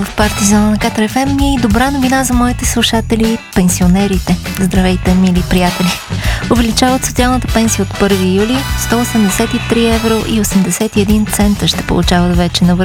в Партизан на Катар ФМ и добра новина за моите слушатели, пенсионерите. Здравейте, мили приятели! Увеличават социалната пенсия от 1 юли 183 евро и 81 цента ще получават вече на